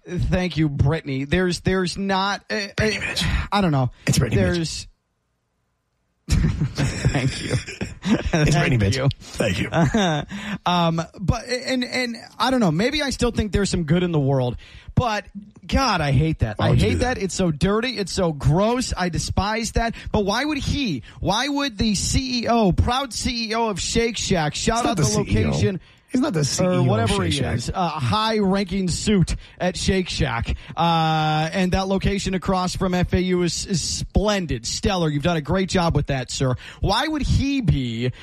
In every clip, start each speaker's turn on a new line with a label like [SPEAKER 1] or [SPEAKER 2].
[SPEAKER 1] Thank you, Brittany. There's not. I don't know.
[SPEAKER 2] It's Brittany.
[SPEAKER 1] There's. Thank you.
[SPEAKER 2] It's Brittany, bitch. Thank you.
[SPEAKER 1] But and I don't know. Maybe I still think there's some good in the world, but God, I hate that. I hate that. It's so dirty. It's so gross. I despise that. But why would he? Why would the CEO, proud CEO of Shake Shack, shout out the location?
[SPEAKER 2] He's not the CEO
[SPEAKER 1] or whatever
[SPEAKER 2] of Shake
[SPEAKER 1] he is.
[SPEAKER 2] Shack.
[SPEAKER 1] A high-ranking suit at Shake Shack. And that location across from FAU is splendid, stellar. You've done a great job with that, sir. Why would he be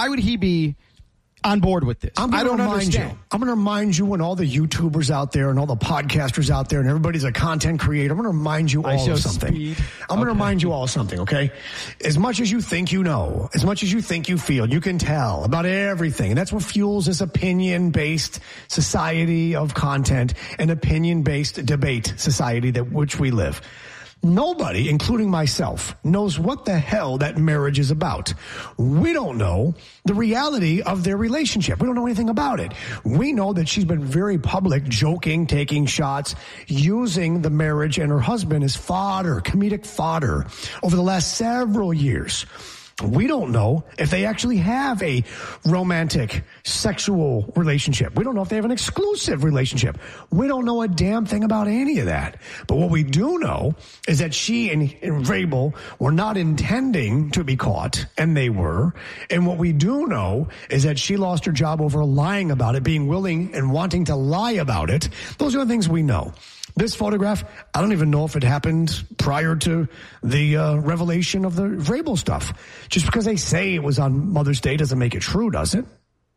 [SPEAKER 1] on board with this? I don't understand.
[SPEAKER 2] I'm going to remind you and all the YouTubers out there and all the podcasters out there and everybody's a content creator. I'm going to remind you all of something. I'm going to remind you all of something, okay? As much as you think you know, as much as you think you feel, you can tell about everything. And that's what fuels this opinion-based society of content and opinion-based debate society that which we live. Nobody, including myself, knows what the hell that marriage is about. We don't know the reality of their relationship. We don't know anything about it. We know that she's been very public, joking, taking shots, using the marriage and her husband as fodder, comedic fodder, over the last several years. We don't know if they actually have a romantic sexual relationship. We don't know if they have an exclusive relationship. We don't know a damn thing about any of that. But what we do know is that she and Vrabel were not intending to be caught, and they were. And what we do know is that she lost her job over lying about it, being willing and wanting to lie about it. Those are the things we know. This photograph, I don't even know if it happened prior to the revelation of the Vrabel stuff. Just because they say it was on Mother's Day doesn't make it true, does it?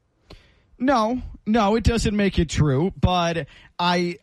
[SPEAKER 1] No, it doesn't make it true. But I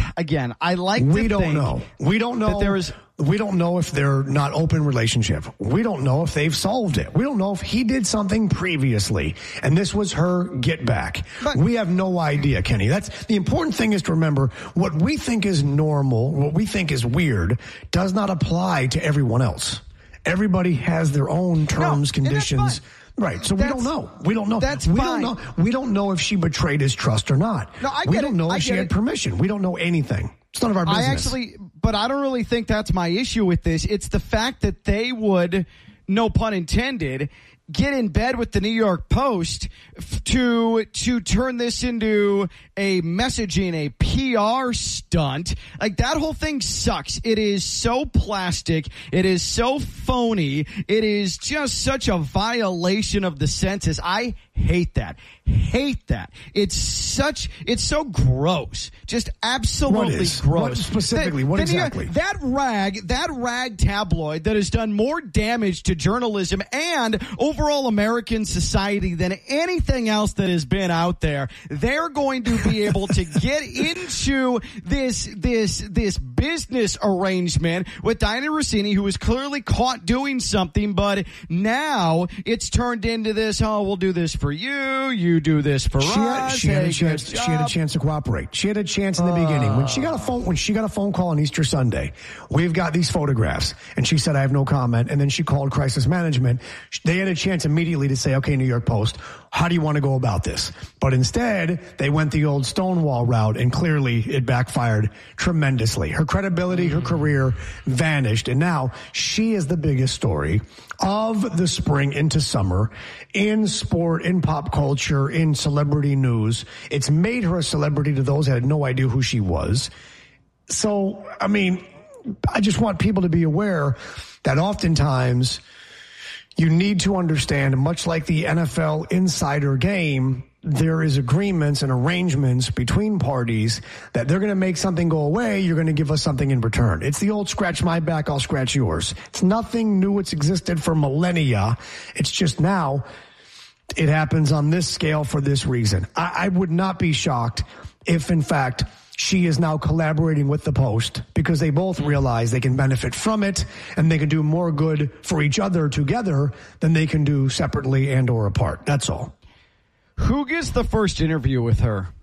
[SPEAKER 1] like to think.
[SPEAKER 2] We don't know. We don't know.
[SPEAKER 1] That there is.
[SPEAKER 2] We don't know if they're not open relationship. We don't know if they've solved it. We don't know if he did something previously and this was her get back. But we have no idea, Kenny. That's the important thing is to remember what we think is normal, what we think is weird does not apply to everyone else. Everybody has their own terms, conditions. Right. So we don't know. We don't know.
[SPEAKER 1] That's
[SPEAKER 2] we
[SPEAKER 1] fine.
[SPEAKER 2] don't know. We don't know if she betrayed his trust or not.
[SPEAKER 1] No, I get
[SPEAKER 2] we don't know if she had permission. We don't know anything. It's none of our business.
[SPEAKER 1] But I don't really think that's my issue with this. It's the fact that they would, no pun intended, get in bed with the New York Post to turn this into a messaging, a PR stunt. Like, that whole thing sucks. It is so plastic. It is so phony. It is just such a violation of the senses. I hate that. It's so gross. Just absolutely gross.
[SPEAKER 2] What specifically? What exactly?
[SPEAKER 1] That rag tabloid that has done more damage to journalism and overall American society than anything else that has been out there. They're going to be able to get into this business arrangement with Diana Rossini, who was clearly caught doing something, but now it's turned into this, oh, we'll do this for you, you do this for us.
[SPEAKER 2] She had a chance to cooperate. She had a chance in the beginning. When she got a phone call on Easter Sunday, we've got these photographs, and she said, I have no comment, and then she called crisis management. They had a chance immediately to say, okay, New York Post, how do you want to go about this? But instead, they went the old Stonewall route, and clearly it backfired tremendously. Her credibility, her career vanished, and now she is the biggest story of the spring into summer in sport, in pop culture, in celebrity news. It's made her a celebrity to those that had no idea who she was. So, I mean, I just want people to be aware that oftentimes you need to understand, much like the NFL insider game, there is agreements and arrangements between parties that they're going to make something go away. You're going to give us something in return. It's the old scratch my back, I'll scratch yours. It's nothing new. It's existed for millennia. It's just now it happens on this scale for this reason. I would not be shocked if, in fact, she is now collaborating with the Post because they both realize they can benefit from it and they can do more good for each other together than they can do separately and or apart. That's all.
[SPEAKER 1] Who gets the first interview with her?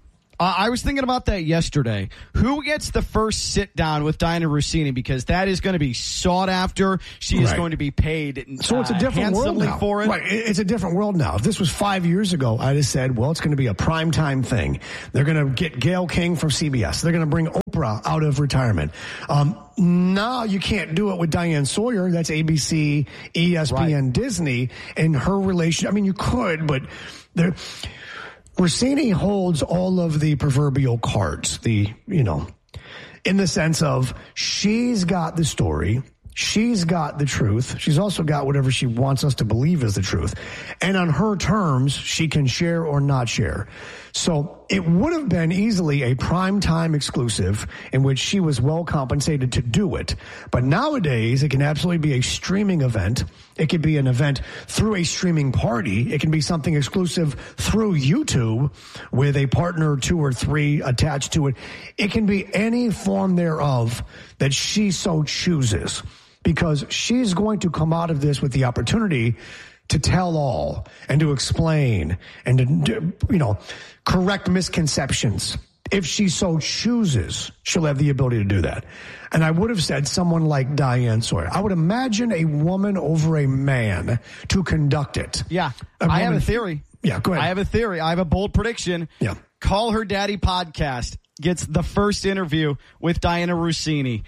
[SPEAKER 1] I was thinking about that yesterday. Who gets the first sit down with Dianna Russini? Because that is going to be sought after. She is going to be paid
[SPEAKER 2] so it's a different world now.
[SPEAKER 1] For it.
[SPEAKER 2] Right. It's a different world now. If this was 5 years ago, I'd have said, well, it's going to be a primetime thing. They're going to get Gayle King from CBS. They're going to bring Oprah out of retirement. Now you can't do it with Diane Sawyer. That's ABC, ESPN, Disney, and her relation. I mean, you could, but Russini holds all of the proverbial cards, in the sense of she's got the story. She's got the truth. She's also got whatever she wants us to believe is the truth. And on her terms, she can share or not share. So it would have been easily a primetime exclusive in which she was well compensated to do it. But nowadays, it can absolutely be a streaming event. It could be an event through a streaming party. It can be something exclusive through YouTube with a partner or 2 or 3 attached to it. It can be any form thereof that she so chooses, because she's going to come out of this with the opportunity to tell all and to explain and to, correct misconceptions. If she so chooses, she'll have the ability to do that. And I would have said someone like Diane Sawyer. I would imagine a woman over a man to conduct it.
[SPEAKER 1] Yeah. I have a theory.
[SPEAKER 2] Yeah, go ahead.
[SPEAKER 1] I have a theory. I have a bold prediction.
[SPEAKER 2] Yeah.
[SPEAKER 1] Call Her Daddy podcast gets the first interview with Dianna Russini.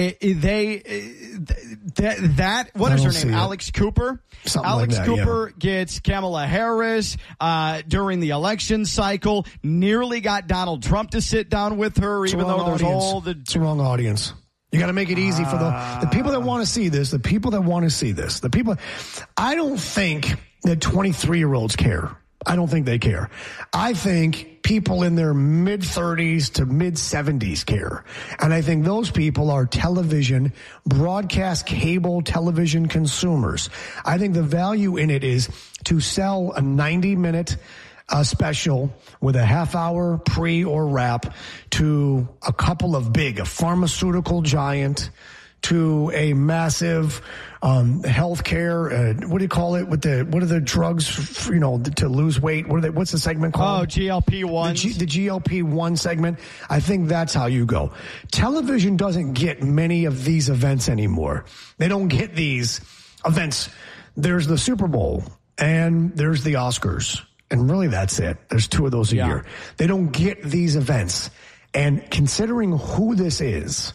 [SPEAKER 1] What is her name? Alex Cooper.
[SPEAKER 2] Alex
[SPEAKER 1] Cooper gets Kamala Harris during the election cycle. Nearly got Donald Trump to sit down with her, even though there's all the.
[SPEAKER 2] It's the wrong audience. You got to make it easy for the people that want to see this. The people that want to see this. The people. I don't think that 23-year-olds care. I don't think they care. I think people in their mid-30s to mid-70s care. And I think those people are television, broadcast cable television consumers. I think the value in it is to sell a 90-minute special with a half-hour pre or wrap to a couple of a pharmaceutical giant, to a massive healthcare. What do you call it? What are the drugs? To lose weight. What's the segment called?
[SPEAKER 1] Oh, GLP-1.
[SPEAKER 2] The GLP-1 segment. I think that's how you go. Television doesn't get many of these events anymore. They don't get these events. There's the Super Bowl and there's the Oscars, and really that's it. There's 2 of those a year. They don't get these events, and considering who this is.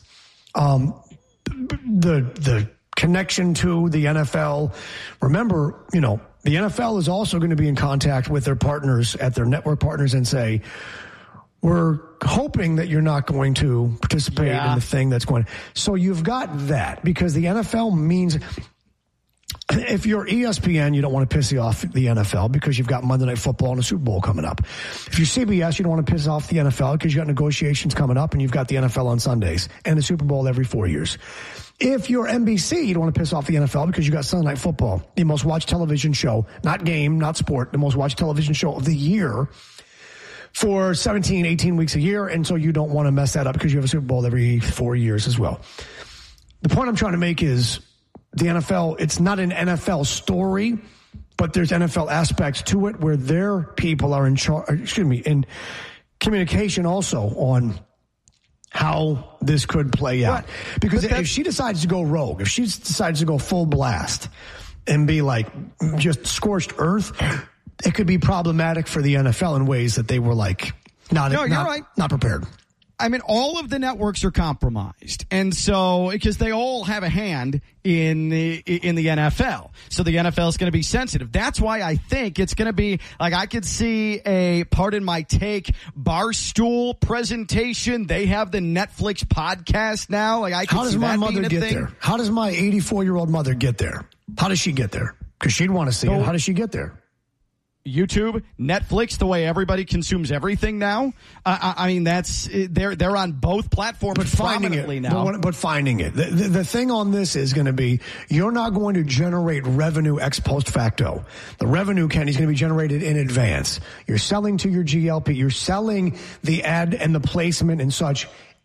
[SPEAKER 2] The connection to the NFL. Remember, the NFL is also going to be in contact with their partners, at their network partners, and say, we're hoping that you're not going to participate in the thing that's going. So you've got that, because the NFL means, if you're ESPN, you don't want to piss off the NFL because you've got Monday Night Football and a Super Bowl coming up. If you're CBS, you don't want to piss off the NFL because you've got negotiations coming up and you've got the NFL on Sundays and the Super Bowl every 4 years. If you're NBC, you don't want to piss off the NFL because you've got Sunday Night Football, the most watched television show, not game, not sport, the most watched television show of the year for 17, 18 weeks a year. And so you don't want to mess that up because you have a Super Bowl every 4 years as well. The point I'm trying to make is, the NFL, it's not an NFL story, but there's NFL aspects to it where their people are in communication also on how this could play out. Because if she decides to go rogue, if she decides to go full blast and be like just scorched earth, it could be problematic for the NFL in ways that they were not prepared.
[SPEAKER 1] I mean, all of the networks are compromised, and so because they all have a hand in the NFL, so the NFL is going to be sensitive. That's why I think it's going to be like, I could see a, pardon my take, Barstool presentation. They have the Netflix podcast now. Like, I could see that being a thing. How does my mother get there?
[SPEAKER 2] How does my 84-year-old mother get there? How does she get there? Because she'd want to see it. How does she get there?
[SPEAKER 1] YouTube, Netflix, the way everybody consumes everything now. I mean, that's they're on both platforms prominently now.
[SPEAKER 2] But finding it. The thing on this is going to be, you're not going to generate revenue ex post facto. The revenue, Kenny, is going to be generated in advance. You're selling to your GLP. You're selling the ad and the placement and such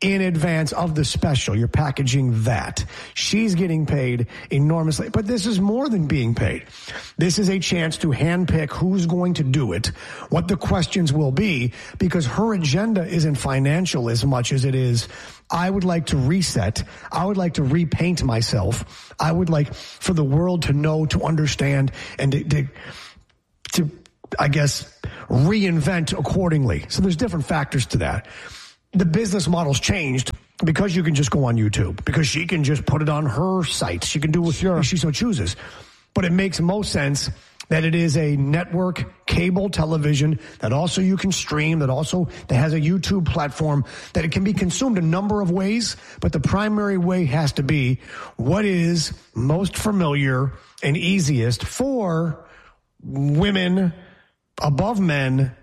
[SPEAKER 2] in advance of the special. You're packaging that. She's getting paid enormously. But this is more than being paid. This is a chance to handpick who's going to do it, what the questions will be, because her agenda isn't financial as much as it is, I would like to reset. I would like to repaint myself. I would like for the world to know, to understand, and to I guess, reinvent accordingly. So there's different factors to that. The business model's changed because you can just go on YouTube, because she can just put it on her site. She can do what she so chooses. But it makes most sense that it is a network cable television that also you can stream, that has a YouTube platform, that it can be consumed a number of ways, but the primary way has to be what is most familiar and easiest for women above men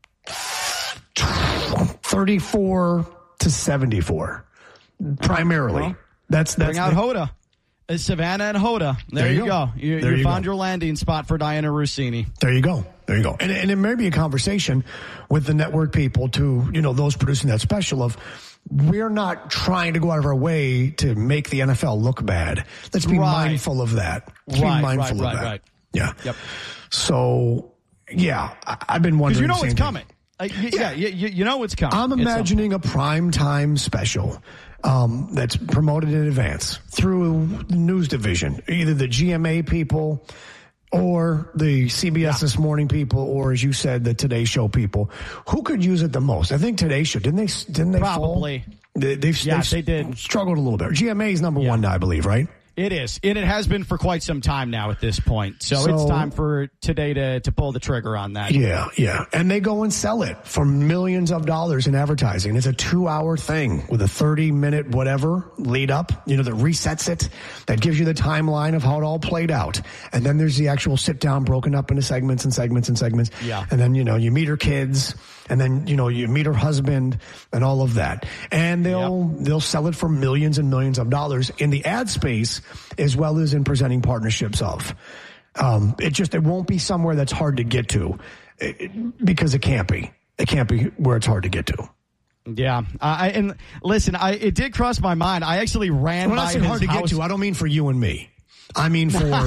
[SPEAKER 2] 34 to 74, primarily.
[SPEAKER 1] Well, that's bring out Hoda. Savannah and Hoda. There you go. You found your landing spot for Diana Rossini.
[SPEAKER 2] There you go. And it may be a conversation with the network people to, those producing that special of, we're not trying to go out of our way to make the NFL look bad. Let's be mindful of that. Right. Yeah. Yep. So, yeah, I've been wondering.
[SPEAKER 1] Because it's coming. You know it's coming.
[SPEAKER 2] I'm imagining a primetime special that's promoted in advance through the news division, either the GMA people or the CBS This Morning people, or as you said, the Today Show people. Who could use it the most? I think Today Show. Didn't they
[SPEAKER 1] Probably.
[SPEAKER 2] Fall? They did. Struggled a little bit. GMA is number one now, I believe, right?
[SPEAKER 1] It is. And it has been for quite some time now at this point. So it's time for Today to pull the trigger on that.
[SPEAKER 2] Yeah. And they go and sell it for millions of dollars in advertising. It's a 2-hour thing with a 30-minute whatever lead up, that resets it, that gives you the timeline of how it all played out. And then there's the actual sit down broken up into segments and segments and segments.
[SPEAKER 1] Yeah.
[SPEAKER 2] And then, you meet her kids. And then, you meet her husband and all of that. And they'll sell it for millions and millions of dollars in the ad space as well as in presenting partnerships of. It won't be somewhere that's hard to get to because it can't be. It can't be where it's hard to get to.
[SPEAKER 1] Yeah. And listen, it did cross my mind. I actually ran by his house. When I say hard to get to,
[SPEAKER 2] I don't mean for you and me. I mean for, for,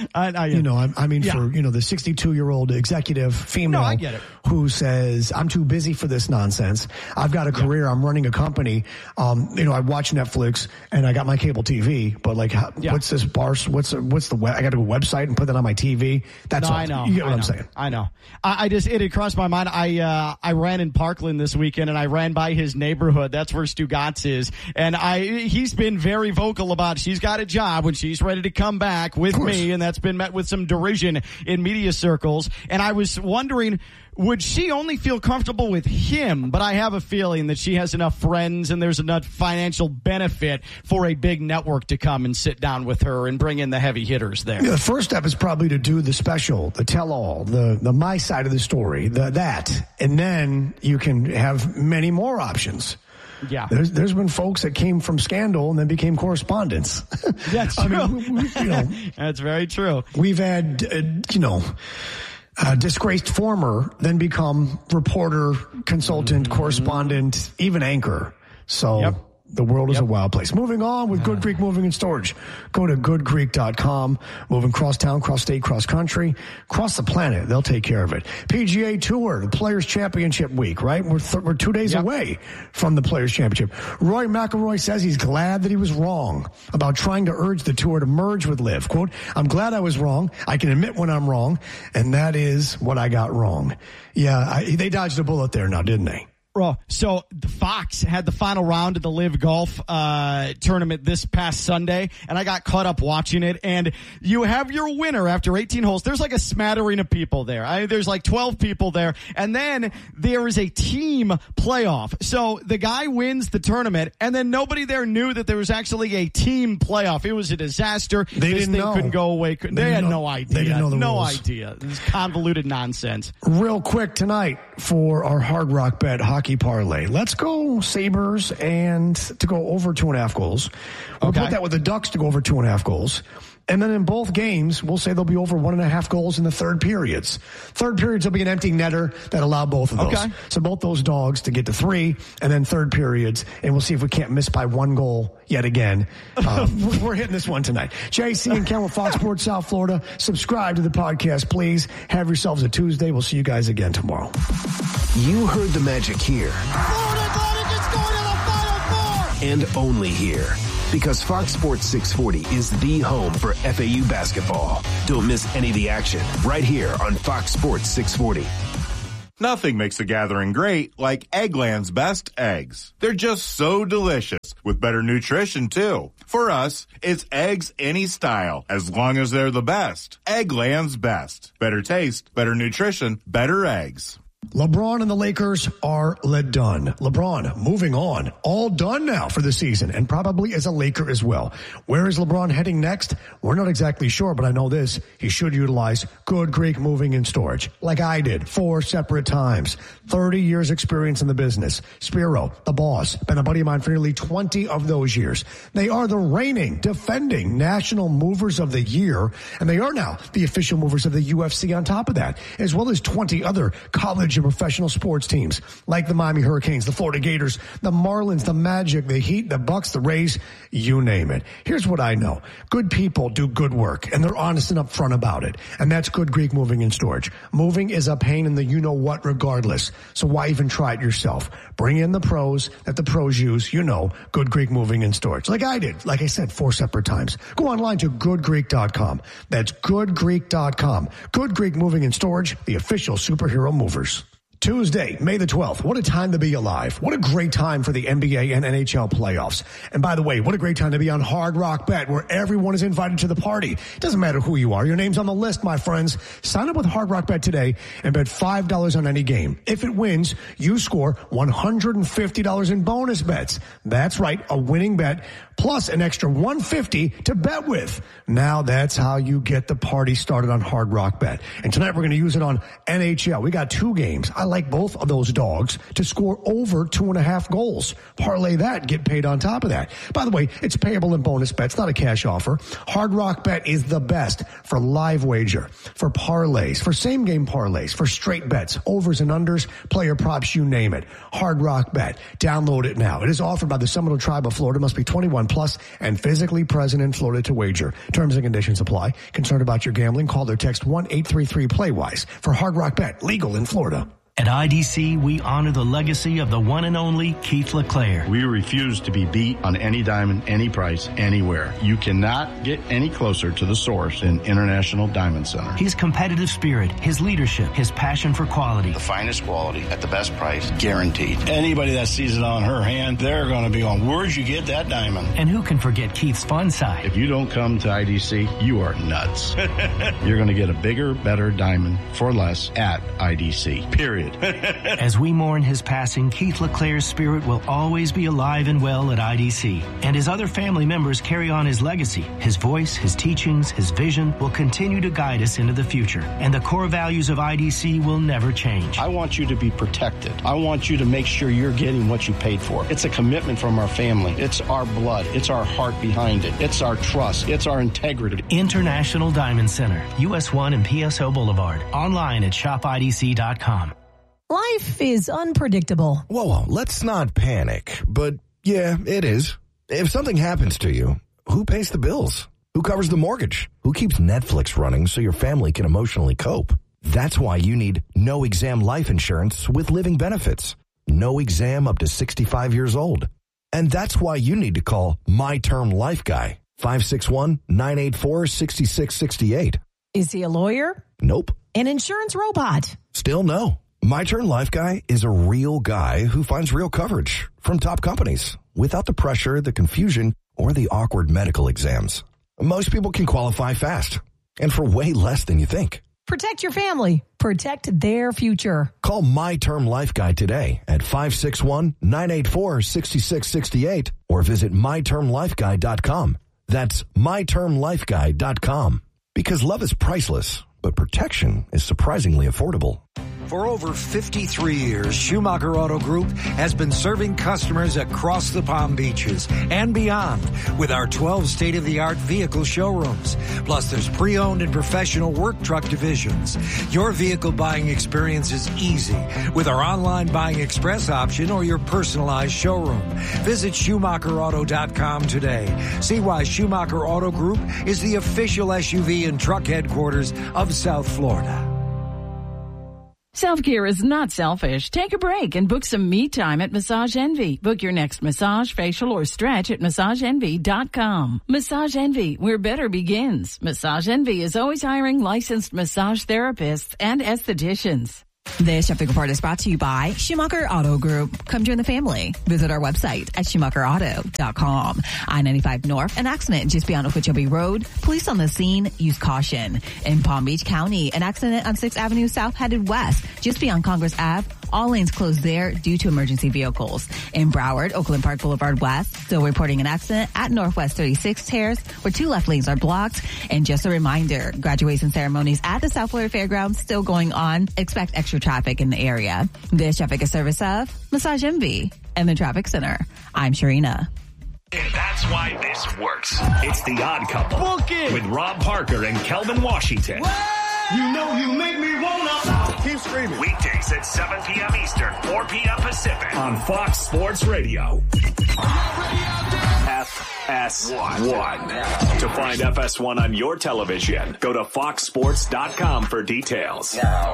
[SPEAKER 2] the 62-year-old executive female
[SPEAKER 1] I get it.
[SPEAKER 2] Who says, I'm too busy for this nonsense. I've got a career. I'm running a company. I watch Netflix and I got my cable TV, but what's this bar? What's the web? I got to go website and put that on my TV. That's all.
[SPEAKER 1] I know.
[SPEAKER 2] You get what I'm saying?
[SPEAKER 1] I know. It had crossed my mind. I ran in Parkland this weekend and I ran by his neighborhood. That's where Stugatz is. And he's been very vocal about she's got a job when she's ready to come back with me, and that's been met with some derision in media circles. And I was wondering, would she only feel comfortable with him? But I have a feeling that she has enough friends and there's enough financial benefit for a big network to come and sit down with her and bring in the heavy hitters there.
[SPEAKER 2] The first step is probably to do the special, the tell-all, the my side of the story, that, and then you can have many more options.
[SPEAKER 1] Yeah,
[SPEAKER 2] there's been folks that came from Scandal and then became correspondents.
[SPEAKER 1] That's true. That's very true.
[SPEAKER 2] We've had, disgraced former, then become reporter, consultant, correspondent, even anchor. So the world is a wild place. Moving on with Good Creek Moving and Storage. Go to goodcreek.com. Moving cross town, cross state, cross country, cross the planet. They'll take care of it. PGA Tour, the Players Championship week, right? We're 2 days away from the Players Championship. Rory McIlroy says he's glad that he was wrong about trying to urge the tour to merge with LIV. Quote, I'm glad I was wrong. I can admit when I'm wrong. And that is what I got wrong. Yeah, they dodged a bullet there now, didn't they?
[SPEAKER 1] So the Fox had the final round of the LIV Golf tournament this past Sunday, and I got caught up watching it. And you have your winner after 18 holes. There's like a smattering of people there. There's like 12 people there, and then there is a team playoff. So the guy wins the tournament, and then nobody there knew that there was actually a team playoff. It was a disaster.
[SPEAKER 2] This thing
[SPEAKER 1] couldn't go away. They had no idea.
[SPEAKER 2] They didn't know the rules.
[SPEAKER 1] No idea. This is convoluted nonsense.
[SPEAKER 2] Real quick tonight for our Hard Rock Bet hockey parlay. Let's go Sabres and to go over 2.5 goals. We'll put that with the Ducks to go over 2.5 goals. And then in both games, we'll say there'll be over 1.5 goals in the third periods. Third periods will be an empty netter that allow both of those.
[SPEAKER 1] Okay.
[SPEAKER 2] So both those dogs to get to 3, and then third periods, and we'll see if we can't miss by 1 goal yet again. We're hitting this one tonight. JC and Ken with Fox Sports South Florida. Subscribe to the podcast, please. Have yourselves a Tuesday. We'll see you guys again tomorrow.
[SPEAKER 3] You heard the magic here.
[SPEAKER 4] Florida Atlantic is going to the Final Four!
[SPEAKER 3] And only here. Because Fox Sports 640 is the home for FAU basketball. Don't miss any of the action right here on Fox Sports 640.
[SPEAKER 5] Nothing makes a gathering great like Eggland's Best Eggs. They're just so delicious, with better nutrition, too. For us, it's eggs any style, as long as they're the best. Eggland's Best. Better taste, better nutrition, better eggs.
[SPEAKER 2] LeBron and the Lakers are done. LeBron moving on. All done now for the season, and probably as a Laker as well. Where is LeBron heading next? We're not exactly sure, but I know this. He should utilize Good Greek Moving and Storage, like I did 4 separate times. 30 years experience in the business. Spiro, the boss, been a buddy of mine for nearly 20 of those years. They are the reigning, defending National Movers of the Year, and they are now the official movers of the UFC on top of that, as well as 20 other college and professional sports teams like the Miami Hurricanes, the Florida Gators, the Marlins, the Magic, the Heat, the Bucks, the Rays, you name it. Here's what I know. Good people do good work, and they're honest and upfront about it. And that's Good Greek Moving and Storage. Moving is a pain in the you-know-what regardless. So why even try it yourself? Bring in the pros that the pros use, Good Greek Moving and Storage. Like I did, like I said, 4 separate times. Go online to goodgreek.com. That's goodgreek.com. Good Greek Moving and Storage, the official superhero movers. Tuesday, May the 12th. What a time to be alive. What a great time for the NBA and NHL playoffs. And by the way, what a great time to be on Hard Rock Bet, where everyone is invited to the party. It doesn't matter who you are. Your name's on the list, my friends. Sign up with Hard Rock Bet today and bet $5 on any game. If it wins, you score $150 in bonus bets. That's right, a winning bet plus an extra $150 to bet with. Now that's how you get the party started on Hard Rock Bet. And tonight we're going to use it on NHL. We got 2 games. I like both of those dogs to score over 2.5 goals. Parlay that, get paid on top of that. By the way, it's payable in bonus bets, not a cash offer. Hard Rock Bet is the best for live wager, for parlays, for same game parlays, for straight bets, overs and unders, player props, you name it. Hard Rock Bet. Download it now. It is offered by the Seminole Tribe of Florida. Must be 21 plus and physically present in Florida to wager. Terms and conditions apply. Concerned about your gambling? Call or text 1-833-PLAY-WISE for Hard Rock Bet. Legal in Florida.
[SPEAKER 6] At IDC, we honor the legacy of the one and only Keith LeClaire.
[SPEAKER 7] We refuse to be beat on any diamond, any price, anywhere. You cannot get any closer to the source than International Diamond Center.
[SPEAKER 6] His competitive spirit, his leadership, his passion for quality.
[SPEAKER 8] The finest quality at the best price, guaranteed.
[SPEAKER 7] Anybody that sees it on her hand, they're going to be on, where'd you get that diamond?
[SPEAKER 6] And who can forget Keith's fun side?
[SPEAKER 7] If you don't come to IDC, you are nuts. You're going to get a bigger, better diamond for less at IDC, period.
[SPEAKER 6] As we mourn his passing, Keith LeClaire's spirit will always be alive and well at IDC. And his other family members carry on his legacy. His voice, his teachings, his vision will continue to guide us into the future. And the core values of IDC will never change.
[SPEAKER 7] I want you to be protected. I want you to make sure you're getting what you paid for. It's a commitment from our family. It's our blood. It's our heart behind it. It's our trust. It's our integrity.
[SPEAKER 6] International Diamond Center, US 1 and PSO Boulevard. Online at shopidc.com.
[SPEAKER 9] Life is unpredictable.
[SPEAKER 10] Whoa, let's not panic. But yeah, it is. If something happens to you, who pays the bills? Who covers the mortgage? Who keeps Netflix running so your family can emotionally cope? That's why you need No Exam Life Insurance with living benefits. No exam up to 65 years old. And that's why you need to call My Term Life Guy, 561-984-6668.
[SPEAKER 9] Is he a lawyer?
[SPEAKER 10] Nope.
[SPEAKER 9] An insurance robot?
[SPEAKER 10] Still no. My Turn Life Guy is a real guy who finds real coverage from top companies without the pressure, the confusion, or the awkward medical exams. Most people can qualify fast and for way less than you think.
[SPEAKER 9] Protect your family. Protect their future.
[SPEAKER 10] Call My Term Life Guy today at 561-984-6668 or visit mytermlifeguy.com. That's mytermlifeguy.com. Because love is priceless, but protection is surprisingly affordable.
[SPEAKER 11] For over 53 years, Schumacher Auto Group has been serving customers across the Palm Beaches and beyond with our 12 state-of-the-art vehicle showrooms. Plus, there's pre-owned and professional work truck divisions. Your vehicle buying experience is easy with our online buying express option or your personalized showroom. Visit SchumacherAuto.com today. See why Schumacher Auto Group is the official SUV and truck headquarters of South Florida.
[SPEAKER 12] Self-care is not selfish. Take a break and book some me time at Massage Envy. Book your next massage, facial, or stretch at MassageEnvy.com. Massage Envy, where better begins. Massage Envy is always hiring licensed massage therapists and estheticians.
[SPEAKER 9] This traffic report is brought to you by Schumacher Auto Group. Come join the family. Visit our website at SchumacherAuto.com. I-95 North, an accident just beyond Okeechobee Road. Police on the scene, use caution. In Palm Beach County, an accident on 6th Avenue South headed west, just beyond Congress Ave. All lanes closed there due to emergency vehicles. In Broward, Oakland Park Boulevard West, still reporting an accident at Northwest 36th Terrace, where 2 left lanes are blocked. And just a reminder, graduation ceremonies at the South Florida Fairgrounds still going on. Expect extra traffic in the area. This traffic is service of Massage Envy and the Traffic Center. I'm Sharina.
[SPEAKER 13] And that's why this works. It's The Odd Couple. Book it! With Rob Parker and Kelvin Washington.
[SPEAKER 4] You know you make me wanna keep screaming.
[SPEAKER 13] Weekdays at 7 p.m. Eastern, 4 p.m. Pacific on Fox Sports Radio. FS1. To find FS1 on your television, go to foxsports.com for details. Now.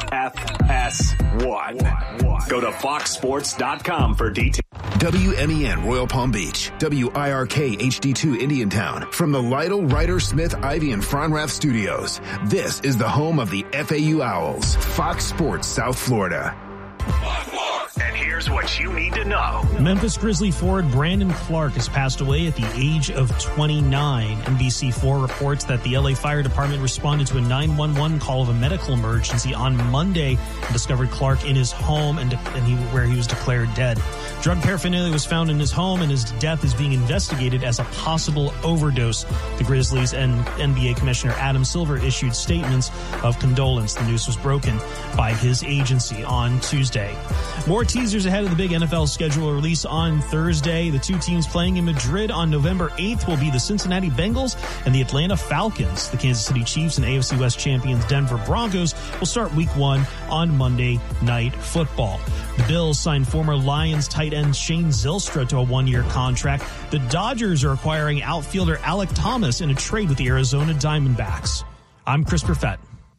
[SPEAKER 13] FS1. Go to foxsports.com for details.
[SPEAKER 3] WMEN Royal Palm Beach, WIRK HD2 Indiantown. From the Lytle, Ryder, Smith, Ivy, and Fronrath studios, this is the home of the FAU Owls, Fox Sports South Florida.
[SPEAKER 13] And here's what you need to know.
[SPEAKER 14] Memphis Grizzly forward Brandon Clark has passed away at the age of 29. NBC4 reports that the LA Fire Department responded to a 911 call of a medical emergency on Monday and discovered Clark in his home where he was declared dead. Drug paraphernalia was found in his home, and his death is being investigated as a possible overdose. The Grizzlies and NBA Commissioner Adam Silver issued statements of condolence. The news was broken by his agency on Tuesday. More teasers ahead of the big NFL schedule release on Thursday. The 2 teams playing in Madrid on November 8th will be the Cincinnati Bengals and the Atlanta Falcons. The Kansas City Chiefs and AFC West champions Denver Broncos will start Week 1 on Monday Night Football. The Bills signed former Lions tight end Shane Zylstra to a 1-year contract. The Dodgers are acquiring outfielder Alec Thomas in a trade with the Arizona Diamondbacks. I'm Chris Perfett.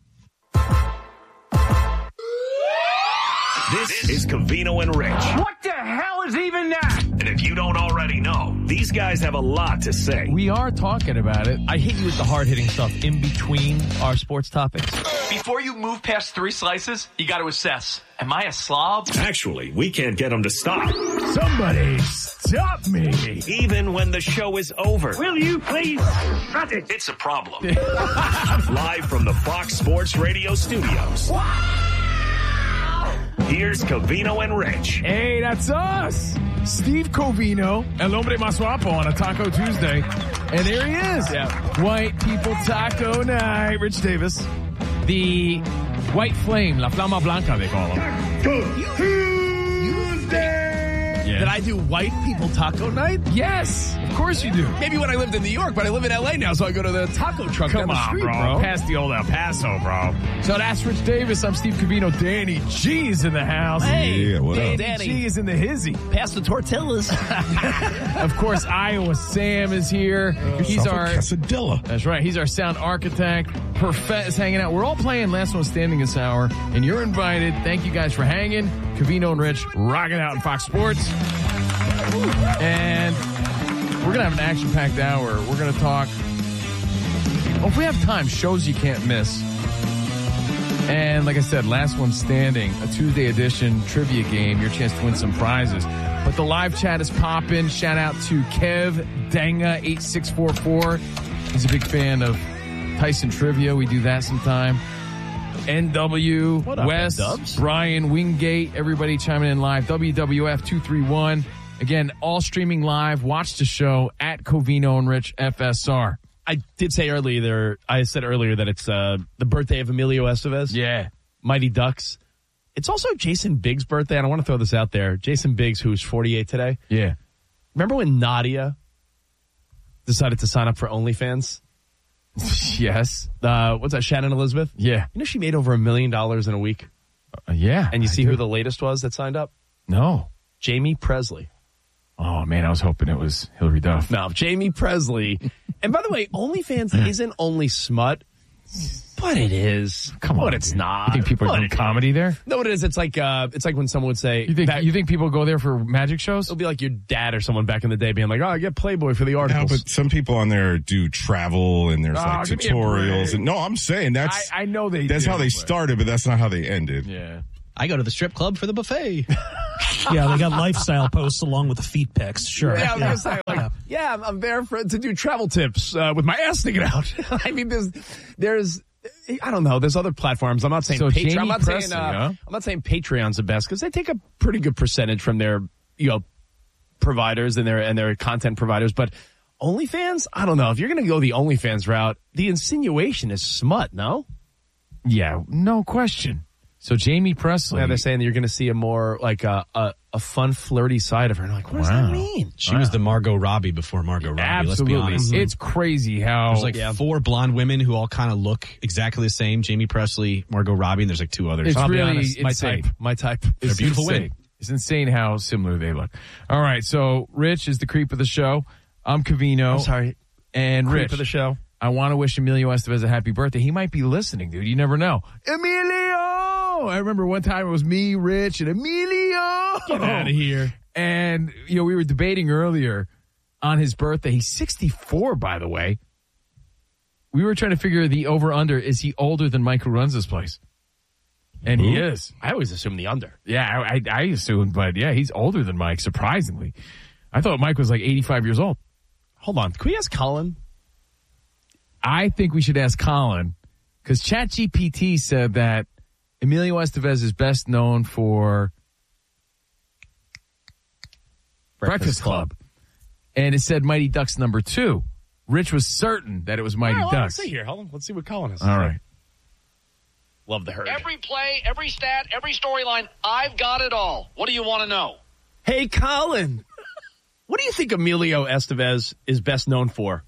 [SPEAKER 13] This is Covino and Rich.
[SPEAKER 15] What the hell is even that?
[SPEAKER 13] And if you don't already know, these guys have a lot to say.
[SPEAKER 16] We are talking about it. I hit you with the hard-hitting stuff in between our sports topics.
[SPEAKER 17] Before you move past 3 slices, you got to assess. Am I a slob?
[SPEAKER 13] Actually, we can't get them to stop.
[SPEAKER 15] Somebody stop me.
[SPEAKER 13] Even when the show is over.
[SPEAKER 15] Will you please cut it?
[SPEAKER 13] It's a problem. Live from the Fox Sports Radio studios.
[SPEAKER 15] Wow.
[SPEAKER 13] Here's Covino and Rich.
[SPEAKER 16] Hey, that's us. Steve Covino, El Hombre Más Guapo on a Taco Tuesday. And there he is. Yeah. White People Taco Night. Rich Davis. The White Flame, La Flama Blanca, they call him.
[SPEAKER 15] Taco Tuesday.
[SPEAKER 16] Yeah.
[SPEAKER 18] Did I do White People Taco Night?
[SPEAKER 16] Yes, of course you do.
[SPEAKER 18] Maybe when I lived in New York, but I live in L.A. now, so I go to the taco truck down the street, bro.
[SPEAKER 16] Past the old El Paso, bro. So that's Rich Davis. I'm Steve Covino. Danny G is in the house.
[SPEAKER 18] Hey,
[SPEAKER 16] yeah, what up?
[SPEAKER 18] Danny
[SPEAKER 16] G is in the hizzy.
[SPEAKER 18] Pass the tortillas.
[SPEAKER 16] Of course, Iowa Sam is here. He's our
[SPEAKER 10] quesadilla.
[SPEAKER 16] That's right. He's our sound architect. Perfett is hanging out. We're all playing Last One Standing this hour, and you're invited. Thank you guys for hanging. Covino and Rich rocking out in Fox Sports. And we're going to have an action-packed hour. We're going to talk, if we have time, shows you can't miss. And like I said, Last One Standing, a Tuesday edition trivia game, your chance to win some prizes. But the live chat is popping. Shout out to Kev Danga 8644. He's a big fan of Tyson Trivia. We do that sometime. NW,
[SPEAKER 18] what up,
[SPEAKER 16] Wes,
[SPEAKER 18] N-dubs?
[SPEAKER 16] Brian Wingate, everybody chiming in live. WWF 231. Again, all streaming live. Watch the show at Covino and Rich FSR.
[SPEAKER 18] I did say earlier, I said earlier that it's the birthday of Emilio Estevez.
[SPEAKER 16] Yeah.
[SPEAKER 18] Mighty Ducks.
[SPEAKER 16] It's also Jason Biggs' birthday, and I want to throw this out there. Jason Biggs, who's 48 today.
[SPEAKER 18] Yeah.
[SPEAKER 16] Remember when Nadia decided to sign up for OnlyFans?
[SPEAKER 18] Yes.
[SPEAKER 16] What's that, Shannon Elizabeth?
[SPEAKER 18] Yeah.
[SPEAKER 16] You know she made over $1 million in a week?
[SPEAKER 18] Yeah.
[SPEAKER 16] And you see who the latest was that signed up?
[SPEAKER 18] No.
[SPEAKER 16] Jamie Presley.
[SPEAKER 18] Oh, man, I was hoping it was Hillary Duff.
[SPEAKER 16] No, Jamie Presley. And by the way, OnlyFans isn't only smut, but it is.
[SPEAKER 18] Come on,
[SPEAKER 16] it's
[SPEAKER 18] dude.
[SPEAKER 16] not.
[SPEAKER 18] You think people are doing comedy there?
[SPEAKER 16] No, it is. It's like when someone would say,
[SPEAKER 18] You think people go there for magic shows?
[SPEAKER 16] It'll be like your dad or someone back in the day being like, "Oh, I get Playboy for the articles."
[SPEAKER 19] No, but some people on there do travel and there's like tutorials. And no, I'm saying that's
[SPEAKER 18] I know
[SPEAKER 19] that's how they started, but that's not how they ended.
[SPEAKER 18] Yeah.
[SPEAKER 20] I go to the strip club for the buffet.
[SPEAKER 14] Yeah, they got lifestyle posts along with the feet pics. Sure.
[SPEAKER 16] Yeah, I was gonna say, like, I'm there to do travel tips with my ass sticking out. I mean, there's, I don't know. There's other platforms. I'm not saying Patreon. I'm not saying Patreon's the best because they take a pretty good percentage from their, providers and their content providers. But OnlyFans, I don't know. If you're going to go the OnlyFans route, the insinuation is smut. No.
[SPEAKER 18] Yeah, no question. So Jamie Presley.
[SPEAKER 16] Yeah, they're saying that you're going to see a more like a fun, flirty side of her. And I'm like, what does that mean?
[SPEAKER 20] She was the Margot Robbie before Margot Robbie.
[SPEAKER 18] Absolutely.
[SPEAKER 20] Let's be honest.
[SPEAKER 18] It's crazy how
[SPEAKER 20] there's like 4 blonde women who all kind of look exactly the same. Jamie Presley, Margot Robbie, and there's like 2 others.
[SPEAKER 18] It's
[SPEAKER 20] I'll be
[SPEAKER 18] really
[SPEAKER 20] honest.
[SPEAKER 16] My type.
[SPEAKER 20] They're beautiful
[SPEAKER 18] insane.
[SPEAKER 20] women.
[SPEAKER 18] It's insane how similar they look. All right, so Rich is the creep of the show. I'm Covino.
[SPEAKER 16] I'm sorry.
[SPEAKER 18] And
[SPEAKER 16] Creep
[SPEAKER 18] Rich
[SPEAKER 16] of the show.
[SPEAKER 18] I want to wish Emilio Estevez a happy birthday. He might be listening, dude. You never know. Emilio! I remember one time it was me, Rich, and Emilio!
[SPEAKER 16] Get out of here.
[SPEAKER 18] And, we were debating earlier on his birthday. He's 64, by the way. We were trying to figure the over-under. Is he older than Mike who runs this place? And he is.
[SPEAKER 16] I always assume the under.
[SPEAKER 18] Yeah, I assumed, but yeah, he's older than Mike, surprisingly. I thought Mike was like 85 years old.
[SPEAKER 16] Hold on. Can we ask Colin?
[SPEAKER 18] I think we should ask Colin, because ChatGPT said that Emilio Estevez is best known for Breakfast Club. And it said Mighty Ducks #2. Rich was certain that it was Mighty Ducks.
[SPEAKER 16] Let's see here. Hold on. Let's see what Colin has to
[SPEAKER 18] All
[SPEAKER 16] say.
[SPEAKER 18] right.
[SPEAKER 16] Love the herd.
[SPEAKER 21] Every play, every stat, every storyline, I've got it all. What do you want to know?
[SPEAKER 16] Hey, Colin. What do you think Emilio Estevez is best known for?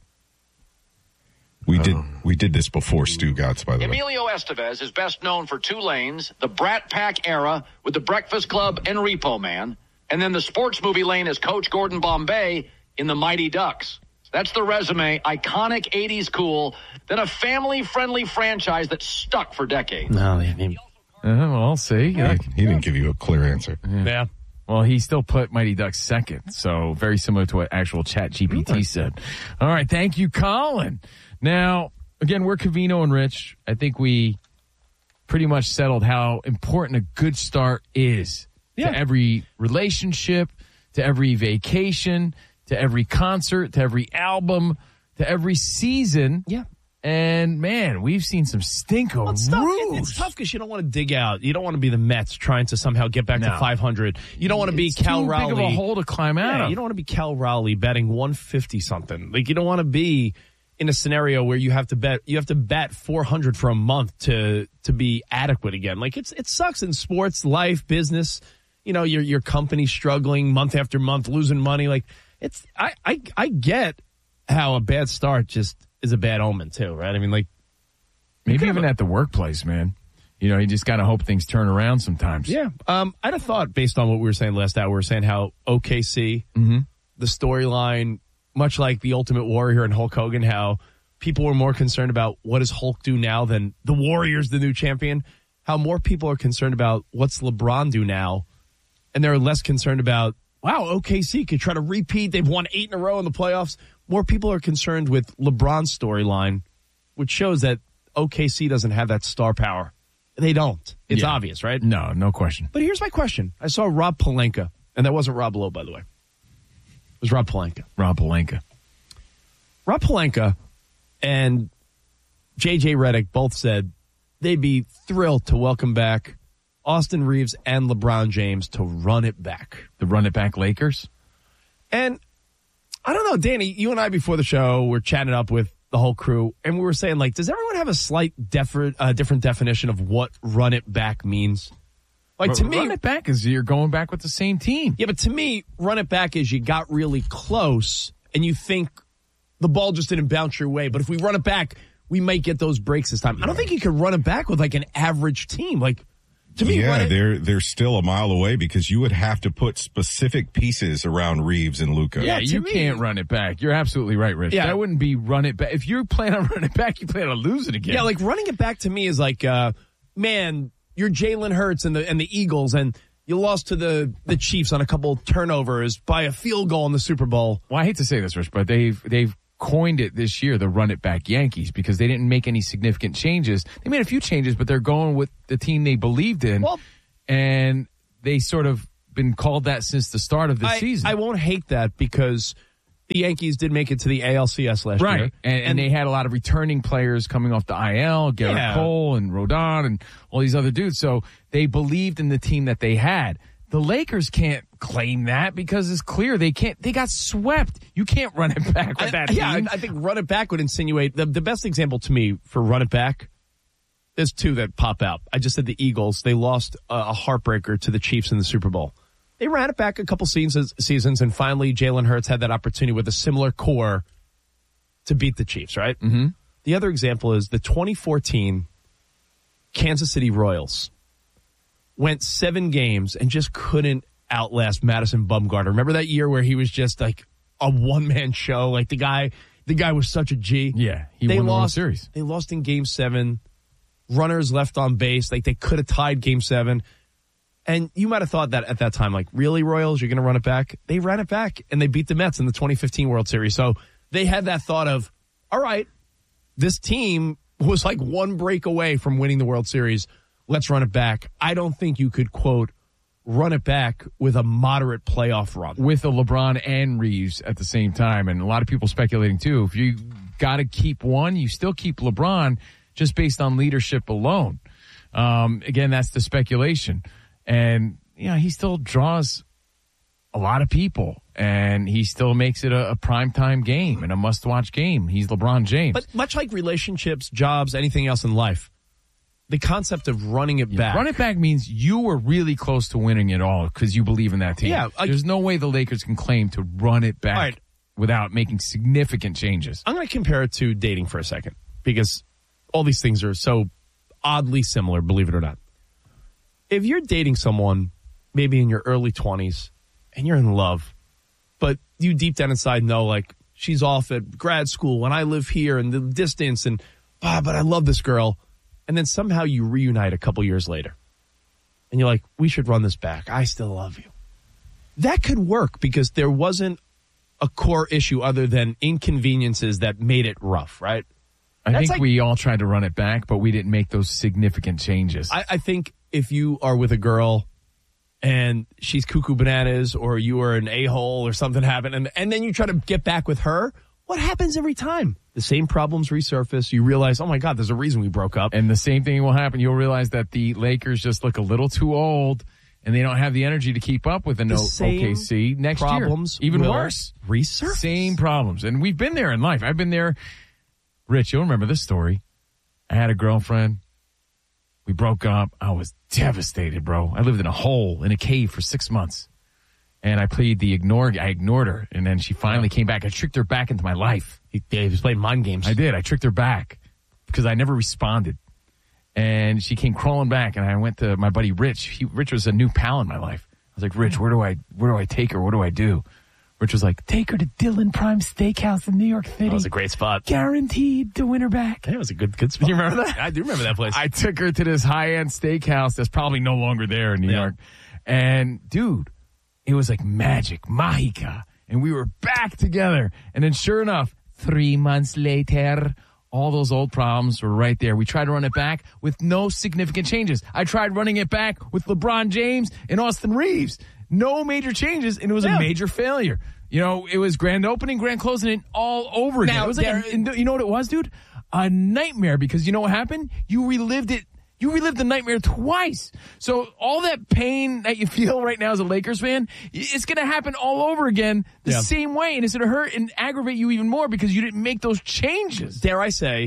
[SPEAKER 19] We did this before Stugotz, by the way.
[SPEAKER 21] Emilio Estevez is best known for 2 lanes, the Brat Pack era with the Breakfast Club and Repo Man, and then the sports movie lane as Coach Gordon Bombay in the Mighty Ducks. That's the resume, iconic 80s cool, then a family-friendly franchise that stuck for decades.
[SPEAKER 16] No,
[SPEAKER 18] I'll see.
[SPEAKER 19] He didn't give you a clear answer.
[SPEAKER 16] Yeah.
[SPEAKER 18] Well, he still put Mighty Ducks second, so very similar to what actual ChatGPT said. All right, thank you, Colin. Now, again, we're Covino and Rich. I think we pretty much settled how important a good start is to every relationship, to every vacation, to every concert, to every album, to every season.
[SPEAKER 16] Yeah.
[SPEAKER 18] And, man, we've seen some stinko
[SPEAKER 16] It's tough because you don't want to dig out. You don't want to be the Mets trying to somehow get back to 500. You don't want to be Cal Raleigh.
[SPEAKER 18] Too big of a hole to climb out of.
[SPEAKER 16] You don't want to be Cal Raleigh betting 150-something. Like, you don't want to be in a scenario where you have to bet 400 for a month to be adequate again. Like, it sucks in sports, life, business. Your company struggling month after month, losing money. Like, I get how a bad start just is a bad omen too, right? I mean, like,
[SPEAKER 18] maybe even at the workplace, man. You just got to hope things turn around sometimes.
[SPEAKER 16] Yeah. I'd have thought, based on what we were saying last hour, we were saying how OKC, the storyline, much like the Ultimate Warrior and Hulk Hogan, how people were more concerned about what does Hulk do now than the Warrior's the new champion. How more people are concerned about what's LeBron do now, and they're less concerned about, wow, OKC could try to repeat. They've won 8 in a row in the playoffs. More people are concerned with LeBron's storyline, which shows that OKC doesn't have that star power. They don't. It's obvious, right?
[SPEAKER 18] No question.
[SPEAKER 16] But here's my question. I saw Rob Pelinka, and that wasn't Rob Lowe, by the way. It was Rob Pelinka.
[SPEAKER 18] Rob
[SPEAKER 16] Pelinka and J.J. Redick both said they'd be thrilled to welcome back Austin Reeves and LeBron James to run it back.
[SPEAKER 18] The run it back Lakers?
[SPEAKER 16] And I don't know, Danny, you and I before the show were chatting up with the whole crew, and we were saying, like, does everyone have a slight different definition of what run it back means?
[SPEAKER 1] Like, to me,
[SPEAKER 18] run it back is you're going back with the same team.
[SPEAKER 1] Yeah, but to me, run it back is you got really close and you think the ball just didn't bounce your way. But if we run it back, we might get those breaks this time. I don't think you could run it back with like an average team. Like, to me,
[SPEAKER 19] they're still a mile away because you would have to put specific pieces around Reeves and Luka.
[SPEAKER 18] Yeah, you can't run it back. You're absolutely right, Rich.
[SPEAKER 1] Yeah.
[SPEAKER 18] That wouldn't be run it back. If you plan on running it back, you plan on losing again.
[SPEAKER 1] Yeah, like running it back to me is like, man, you're Jalen Hurts and the Eagles, and you lost to the Chiefs on a couple turnovers by a field goal in the Super Bowl.
[SPEAKER 18] Well, I hate to say this, Rich, but they've coined it this year, the run it back Yankees, because they didn't make any significant changes. They made a few changes, but they're going with the team they believed in. Well, and they sort of been called that since the start of the season.
[SPEAKER 1] I won't hate that because the Yankees did make it to the ALCS last year.
[SPEAKER 18] Right. And they had a lot of returning players coming off the IL, Garrett Cole and Rodon and all these other dudes. So they believed in the team that they had. The Lakers can't claim that because it's clear they can't. They got swept. You can't run it back with that team.
[SPEAKER 1] Yeah, I think run it back would insinuate the best example to me for run it back. There's two that pop out. I just said the Eagles. They lost a heartbreaker to the Chiefs in the Super Bowl. They ran it back a couple seasons, and finally Jalen Hurts had that opportunity with a similar core to beat the Chiefs, right?
[SPEAKER 18] Mm-hmm.
[SPEAKER 1] The other example is the 2014 Kansas City Royals went 7 games and just couldn't outlast Madison Bumgarner. Remember that year where he was just like a one-man show? Like the guy was such a G.
[SPEAKER 18] Yeah, he won the World Series.
[SPEAKER 1] They lost in Game 7. Runners left on base. Like they could have tied Game 7. And you might have thought that at that time, like, really, Royals, you're going to run it back? They ran it back, and they beat the Mets in the 2015 World Series. So they had that thought of, all right, this team was like one break away from winning the World Series. Let's run it back. I don't think you could, quote, run it back with a moderate playoff run.
[SPEAKER 18] With a LeBron and Reeves at the same time. And a lot of people speculating, too. If you got to keep one, you still keep LeBron just based on leadership alone. Again, that's the speculation. And, you know, he still draws a lot of people, and he still makes it a primetime game and a must-watch game. He's LeBron James.
[SPEAKER 1] But much like relationships, jobs, anything else in life, the concept of running it back.
[SPEAKER 18] Run it back means you were really close to winning it all because you believe in that team.
[SPEAKER 1] Yeah,
[SPEAKER 18] there's no way the Lakers can claim to run it back without making significant changes.
[SPEAKER 1] I'm going to compare it to dating for a second because all these things are so oddly similar, believe it or not. If you're dating someone maybe in your early 20s and you're in love, but you deep down inside know, like, she's off at grad school and I live here and the distance and, but I love this girl. And then somehow you reunite a couple years later and you're like, we should run this back. I still love you. That could work because there wasn't a core issue other than inconveniences that made it rough, right?
[SPEAKER 18] I think we all tried to run it back, but we didn't make those significant changes.
[SPEAKER 1] I think if you are with a girl and she's cuckoo bananas or you are an a-hole or something happened and then you try to get back with her, what happens every time? The same problems resurface. You realize, oh my God, there's a reason we broke up.
[SPEAKER 18] And the same thing will happen. You'll realize that the Lakers just look a little too old and they don't have the energy to keep up with OKC next
[SPEAKER 1] problems
[SPEAKER 18] year. Even worse.
[SPEAKER 1] Resurface.
[SPEAKER 18] Same problems. And we've been there in life. I've been there. Rich, you'll remember this story. I had a girlfriend. We broke up. I was devastated, bro. I lived in a hole in a cave for 6 months. And I ignored her. And then she finally came back. I tricked her back into my life.
[SPEAKER 1] He was playing mind games.
[SPEAKER 18] I did. I tricked her back because I never responded. And she came crawling back, and I went to my buddy Rich. Rich was a new pal in my life. I was like, Rich, where do I take her? What do I do? Rich was like, take her to Dylan Prime Steakhouse in New York City.
[SPEAKER 1] That was a great spot.
[SPEAKER 18] Guaranteed to win her back.
[SPEAKER 1] It was a good spot.
[SPEAKER 18] You remember that?
[SPEAKER 1] I do remember that place.
[SPEAKER 18] I took her to this high-end steakhouse that's probably no longer there in New York. And, dude, it was like magic, mágica. And we were back together. And then sure enough, 3 months later, all those old problems were right there. We tried to run it back with no significant changes. I tried running it back with LeBron James and Austin Reeves. No major changes, and it was a major failure. You know, it was grand opening, grand closing, and all over again. It was like, you know what it was, dude? A nightmare, because you know what happened? You relived it. You relived the nightmare twice. So all that pain that you feel right now as a Lakers fan, it's going to happen all over again the same way, and it's going to hurt and aggravate you even more because you didn't make those changes.
[SPEAKER 1] Dare I say,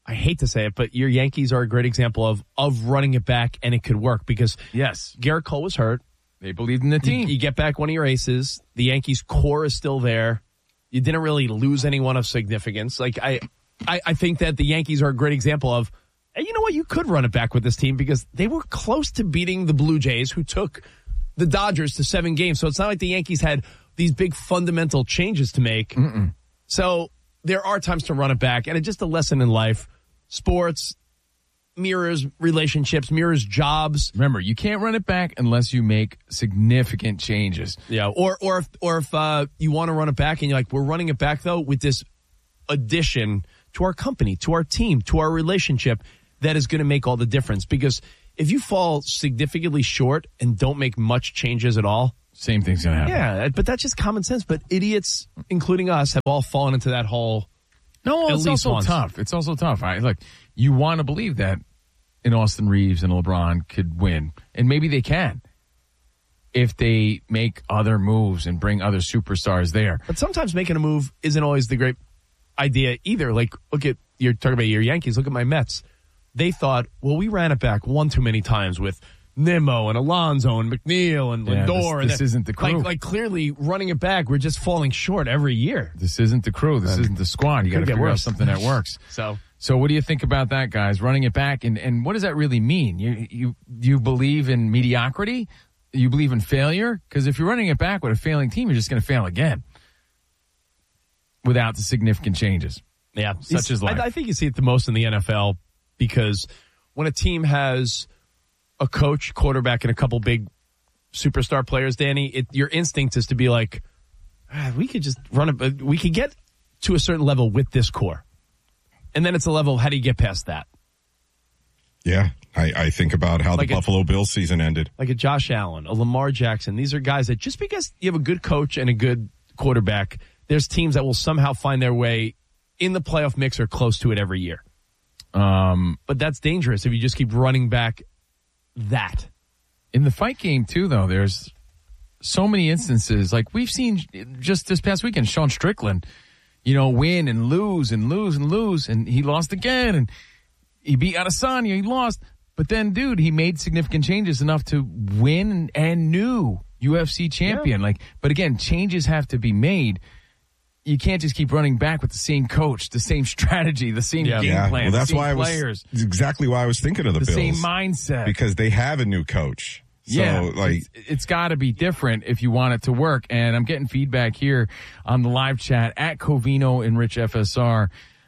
[SPEAKER 1] I hate to say it, but your Yankees are a great example of running it back, and it could work because
[SPEAKER 18] yes,
[SPEAKER 1] Garrett Cole was hurt.
[SPEAKER 18] They believed in the team.
[SPEAKER 1] You get back one of your aces. The Yankees core is still there. You didn't really lose anyone of significance. Like I think that the Yankees are a great example of, hey, you know what? You could run it back with this team because they were close to beating the Blue Jays, who took the Dodgers to 7 games. So it's not like the Yankees had these big fundamental changes to make.
[SPEAKER 18] Mm-mm.
[SPEAKER 1] So there are times to run it back, and it's just a lesson in life. Sports mirrors relationships, mirrors jobs.
[SPEAKER 18] Remember, you can't run it back unless you make significant changes.
[SPEAKER 1] Yeah, or if you want to run it back and you're like, we're running it back though with this addition to our company, to our team, to our relationship that is going to make all the difference. Because if you fall significantly short and don't make much changes at all,
[SPEAKER 18] same thing's going to happen.
[SPEAKER 1] Yeah, but that's just common sense. But idiots, including us, have all fallen into that hole.
[SPEAKER 18] No, it's also tough. It's also tough. Look, you want to believe that in Austin Reeves and LeBron could win, and maybe they can if they make other moves and bring other superstars there.
[SPEAKER 1] But sometimes making a move isn't always the great idea either. Like, look at, you're talking about your Yankees. Look at my Mets. They thought, well, we ran it back one too many times with Nimmo and Alonso and McNeil and Lindor.
[SPEAKER 18] This isn't the crew.
[SPEAKER 1] Like clearly running it back, we're just falling short every year.
[SPEAKER 18] This isn't the crew. This isn't the squad. You got to figure out something that works.
[SPEAKER 1] So
[SPEAKER 18] what do you think about that, guys? Running it back, and what does that really mean? You believe in mediocrity? You believe in failure? Because if you're running it back with a failing team, you're just going to fail again without the significant changes.
[SPEAKER 1] Yeah,
[SPEAKER 18] such as life.
[SPEAKER 1] I think you see it the most in the NFL because when a team has a coach, quarterback, and a couple big superstar players, Danny, your instinct is to be like, we could just run it. We could get to a certain level with this core. And then it's a level of how do you get past that?
[SPEAKER 19] Yeah, I think about how the Buffalo Bills season ended.
[SPEAKER 1] Like a Josh Allen, a Lamar Jackson. These are guys that just because you have a good coach and a good quarterback, there's teams that will somehow find their way in the playoff mix or close to it every year. But that's dangerous if you just keep running back that.
[SPEAKER 18] In the fight game, too, though, there's so many instances. Like we've seen just this past weekend, Sean Strickland, win and lose and lose and lose. And he lost again. And he beat Adesanya. He lost. But then, dude, he made significant changes enough to win and new UFC champion. Yeah. But again, changes have to be made. You can't just keep running back with the same coach, the same strategy, the same game plan,
[SPEAKER 19] well, that's
[SPEAKER 18] the same
[SPEAKER 19] why
[SPEAKER 18] players.
[SPEAKER 19] Exactly why I was thinking of the Bills.
[SPEAKER 18] Same mindset.
[SPEAKER 19] Because they have a new coach. So,
[SPEAKER 18] it's got to be different if you want it to work. And I'm getting feedback here on the live chat at Covino and Rich FSR.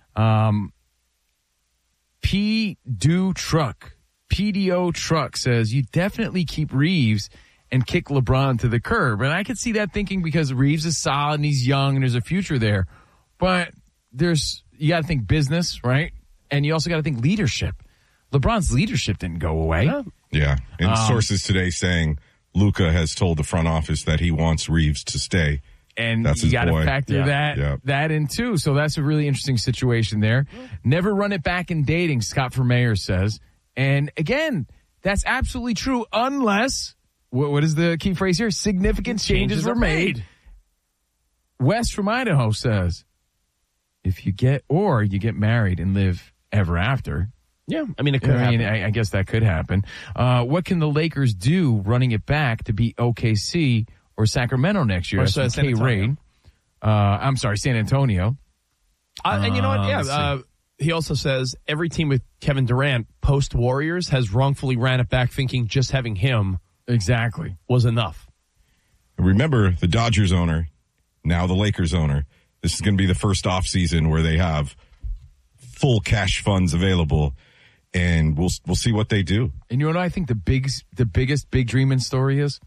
[SPEAKER 18] PDO Truck says you definitely keep Reeves and kick LeBron to the curb. And I could see that thinking because Reeves is solid and he's young and there's a future there. But you got to think business, right? And you also got to think leadership. LeBron's leadership didn't go away.
[SPEAKER 19] Yeah. And sources today saying Luka has told the front office that he wants Reeves to stay.
[SPEAKER 18] And you got to factor that in too. So that's a really interesting situation there. Never run it back in dating, Scott Vermeer says. And again, that's absolutely true unless, what is the key phrase here? Significant changes were made. Wes from Idaho says, if you get married and live ever after.
[SPEAKER 1] Yeah, I mean, it could happen.
[SPEAKER 18] I guess that could happen. What can the Lakers do running it back to beat OKC or Sacramento next year?
[SPEAKER 1] Or
[SPEAKER 18] San Antonio.
[SPEAKER 1] And you know what? Yeah, he also says every team with Kevin Durant post-Warriors has wrongfully ran it back thinking just having him was enough.
[SPEAKER 19] Remember, the Dodgers owner, now the Lakers owner, this is going to be the first offseason where they have full cash funds available. And we'll see what they do.
[SPEAKER 18] And you know what I think the biggest big dreaming story is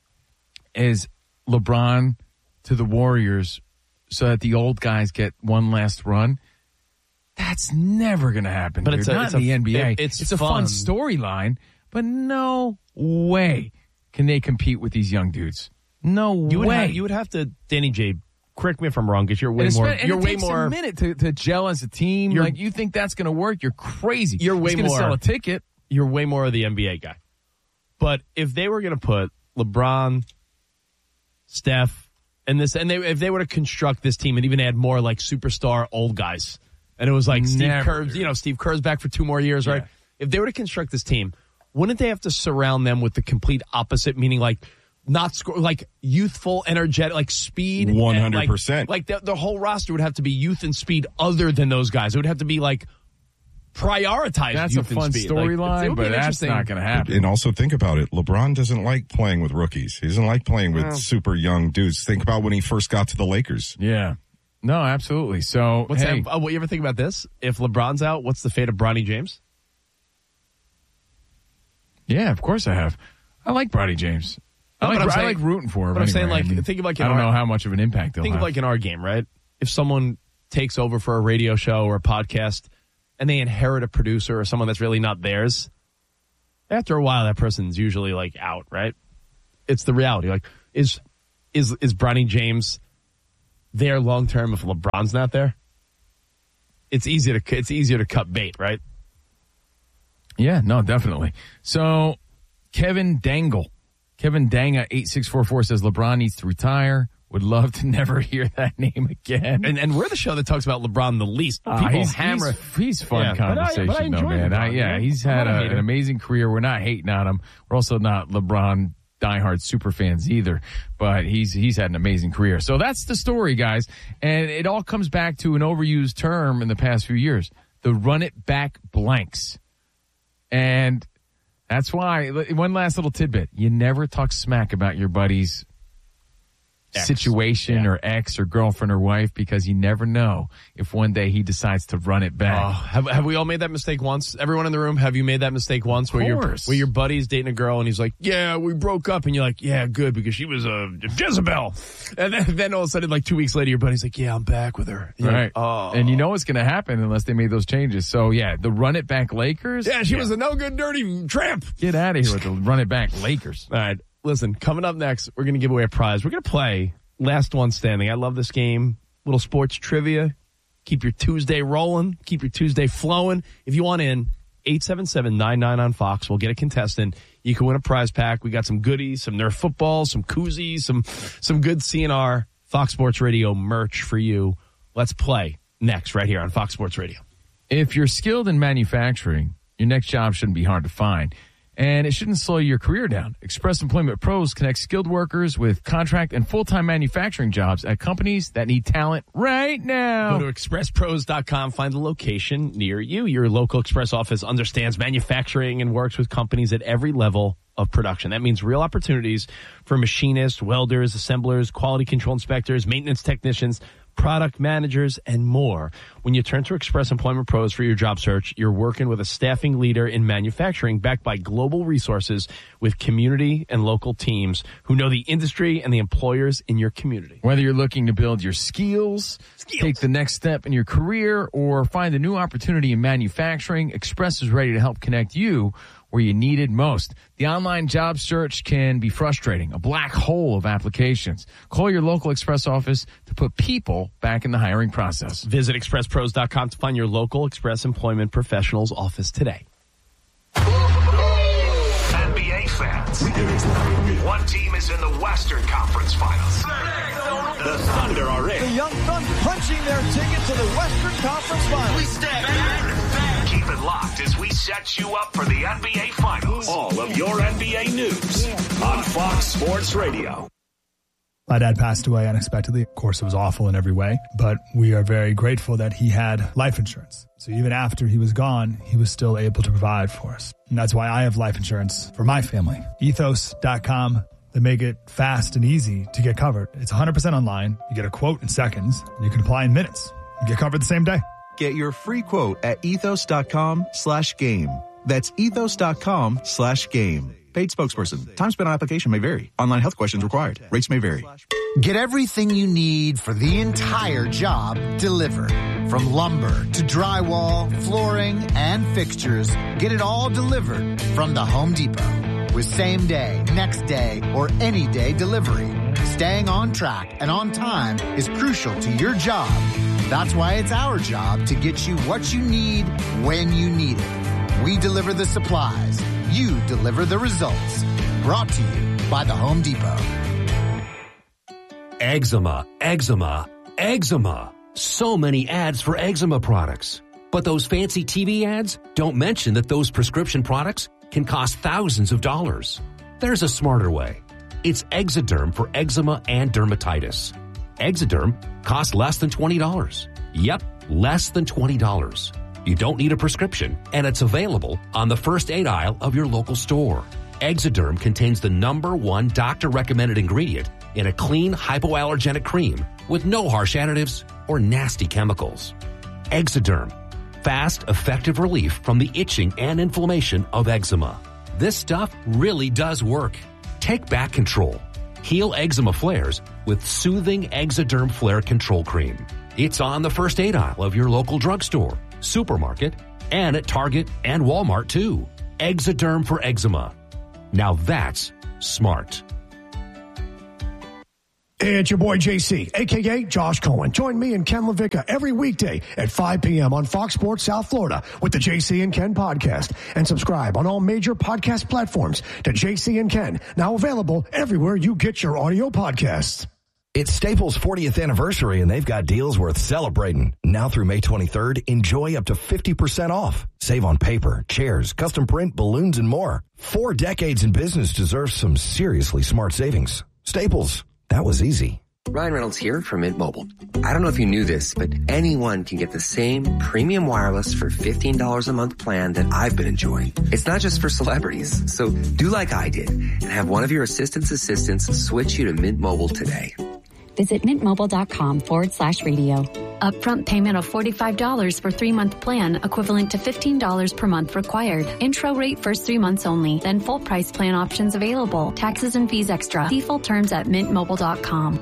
[SPEAKER 18] LeBron to the Warriors so that the old guys get one last run. That's never going to happen.
[SPEAKER 1] But it's
[SPEAKER 18] not in the NBA. It's a fun storyline, but no way can they compete with these young dudes. No way.
[SPEAKER 1] You would have to, Danny J. Correct me if I'm wrong, because you're way more. You're way more.
[SPEAKER 18] A minute to gel as a team. You think that's going to work? You're crazy.
[SPEAKER 1] You're way more.
[SPEAKER 18] Going to sell a ticket.
[SPEAKER 1] You're way more of the NBA guy. But if they were going to put LeBron, Steph, if they were to construct this team and even add more like superstar old guys And it was like Steve Kerr's back for 2 more years, right? If they were to construct this team, wouldn't they have to surround them with the complete opposite, meaning like not score, like youthful, energetic, like speed?
[SPEAKER 19] 100%.
[SPEAKER 1] Like the whole roster would have to be youth and speed other than those guys. It would have to be like prioritized.
[SPEAKER 18] That's
[SPEAKER 1] youth
[SPEAKER 18] a fun storyline, but that's not going to happen.
[SPEAKER 19] And also think about it. LeBron doesn't like playing with rookies. He doesn't like playing with super young dudes. Think about when he first got to the Lakers.
[SPEAKER 18] Yeah. No, absolutely. So,
[SPEAKER 1] you ever think about this? If LeBron's out, what's the fate of Bronny James?
[SPEAKER 18] Yeah, of course I have. I like Bronny James. I like rooting for him.
[SPEAKER 1] But I'm saying, think of like
[SPEAKER 18] I don't know how much of an impact they'll have.
[SPEAKER 1] Think of like in our game, right? If someone takes over for a radio show or a podcast and they inherit a producer or someone that's really not theirs, after a while that person's usually like out, right? It's the reality. Like, is Bronny James there long term if LeBron's not there? It's easier to cut bait, right?
[SPEAKER 18] Yeah, no, definitely. So Kevin Danga 8644 says LeBron needs to retire. Would love to never hear that name again.
[SPEAKER 1] And we're the show that talks about LeBron the least. People hammer.
[SPEAKER 18] He's fun conversation, though, man. He's had an amazing career. We're not hating on him. We're also not LeBron diehard super fans either, but he's had an amazing career. So that's the story, guys. And it all comes back to an overused term in the past few years, the run it back blanks. And that's why, one last little tidbit, you never talk smack about your buddy's situation or ex or girlfriend or wife, because you never know if one day he decides to run it back.
[SPEAKER 1] Have we all made that mistake once? Everyone in the room, have you made that mistake once where your buddy's dating a girl and he's like, yeah, we broke up, and you're like, yeah, good, because she was a Jezebel. And then all of a sudden, like 2 weeks later, your buddy's like, yeah, I'm back with her.
[SPEAKER 18] Right.
[SPEAKER 1] Like,
[SPEAKER 18] and you know what's going to happen unless they made those changes. So yeah, the run it back Lakers.
[SPEAKER 1] Yeah, she was a no good dirty tramp.
[SPEAKER 18] Get out of here with the run it back Lakers.
[SPEAKER 1] All right. Listen, coming up next, we're going to give away a prize. We're going to play Last One Standing. I love this game. Little sports trivia. Keep your Tuesday rolling. Keep your Tuesday flowing. If you want in, 877-99 on Fox. We'll get a contestant. You can win a prize pack. We got some goodies, some Nerf football, some koozies, some good CNR Fox Sports Radio merch for you. Let's play next right here on Fox Sports Radio.
[SPEAKER 18] If you're skilled in manufacturing, your next job shouldn't be hard to find. And it shouldn't slow your career down. Express Employment Pros connects skilled workers with contract and full-time manufacturing jobs at companies that need talent right now.
[SPEAKER 1] Go to expresspros.com. Find the location near you. Your local Express office understands manufacturing and works with companies at every level of production. That means real opportunities for machinists, welders, assemblers, quality control inspectors, maintenance technicians, product managers, and more. When you turn to Express Employment Pros for your job search, you're working with a staffing leader in manufacturing backed by global resources with community and local teams who know the industry and the employers in your community.
[SPEAKER 18] Whether you're looking to build your skills, take the next step in your career, or find a new opportunity in manufacturing, Express is ready to help connect you where you need it most. The online job search can be frustrating, a black hole of applications. Call your local Express office to put people back in the hiring process.
[SPEAKER 1] Visit expresspros.com to find your local Express Employment Professionals office today.
[SPEAKER 13] NBA fans, one team is in the Western Conference Finals. The Thunder are in.
[SPEAKER 5] The Young Thunder punching their ticket to the Western Conference Finals.
[SPEAKER 13] We stand back. Keep it locked as we set you up for the NBA Finals. All of your NBA news on Fox Sports Radio.
[SPEAKER 22] My dad passed away unexpectedly. Of course, it was awful in every way, but we are very grateful that he had life insurance. So even after he was gone, he was still able to provide for us. And that's why I have life insurance for my family. Ethos.com. They make it fast and easy to get covered. It's 100% online. You get a quote in seconds, and you can apply in minutes. You get covered the same day.
[SPEAKER 23] Get your free quote at ethos.com/game. That's ethos.com/game. Paid spokesperson. Time spent on application may vary. Online health questions required. Rates may vary.
[SPEAKER 24] Get everything you need for the entire job delivered. From lumber to drywall, flooring, and fixtures, get it all delivered from the Home Depot. With same day, next day, or any day delivery. Staying on track and on time is crucial to your job. That's why it's our job to get you what you need when you need it. We deliver the supplies. You deliver the results. Brought to you by the Home Depot.
[SPEAKER 25] Eczema, eczema, eczema.
[SPEAKER 2] So many ads for eczema products. But those fancy TV ads don't mention that those prescription products can cost thousands of dollars. There's a smarter way. It's Exoderm for eczema and dermatitis. Exoderm costs less than $20. Yep, less than $20. You don't need a prescription, and it's available on the first aid aisle of your local store. Exoderm contains the #1 doctor-recommended ingredient in a clean, hypoallergenic cream with no harsh additives or nasty chemicals. Exoderm. Fast, effective relief from the itching and inflammation of eczema. This stuff really does work. Take back control. Heal eczema flares with soothing Exoderm Flare Control Cream. It's on the first aid aisle of your local drugstore, supermarket, and at Target and Walmart too. Exoderm for eczema. Now that's smart.
[SPEAKER 6] It's your boy JC, a.k.a. Josh Cohen. Join me and Ken LaVicka every weekday at 5 p.m. on Fox Sports South Florida with the JC and Ken podcast. And subscribe on all major podcast platforms to JC and Ken, now available everywhere you get your audio podcasts.
[SPEAKER 10] It's Staples' 40th anniversary, and they've got deals worth celebrating. Now through May 23rd, enjoy up to 50% off. Save on paper, chairs, custom print, balloons, and more. 4 decades in business deserves some seriously smart savings. Staples. That was easy.
[SPEAKER 7] Ryan Reynolds here from Mint Mobile. I don't know if you knew this, but anyone can get the same premium wireless for $15 a month plan that I've been enjoying. It's not just for celebrities. So do like I did and have one of your assistants switch you to Mint Mobile today.
[SPEAKER 8] Visit mintmobile.com/radio. Upfront payment of $45 for 3-month plan, equivalent to $15 per month required. Intro rate first 3 months only, then full price plan options available. Taxes and fees extra. See full terms at mintmobile.com.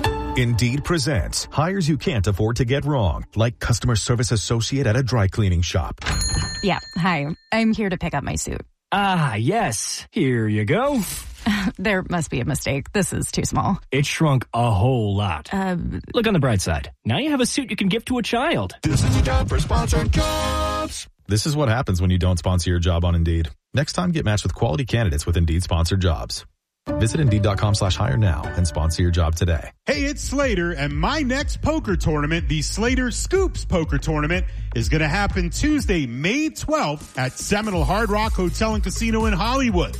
[SPEAKER 25] Indeed presents hires you can't afford to get wrong, like customer service associate at a dry cleaning shop.
[SPEAKER 26] Yeah, hi. I'm here to pick up my suit.
[SPEAKER 27] Ah, yes. Here you go.
[SPEAKER 26] There must be a mistake. This is too small.
[SPEAKER 27] It shrunk a whole lot. Look on the bright side. Now you have a suit you can give to a child.
[SPEAKER 25] This is a job for Sponsored Jobs. This is what happens when you don't sponsor your job on Indeed. Next time, get matched with quality candidates with Indeed Sponsored Jobs. Visit Indeed.com/hire now and sponsor your job today.
[SPEAKER 28] Hey, it's Slater, and my next poker tournament, the Slater Scoops Poker Tournament, is going to happen Tuesday, May 12th at Seminole Hard Rock Hotel and Casino in Hollywood.